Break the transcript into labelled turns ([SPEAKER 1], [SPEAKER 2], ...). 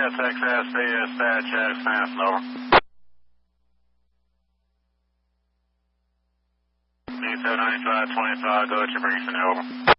[SPEAKER 1] Texas, dispatch, Stanton, over. D79525, go at your briefing, over.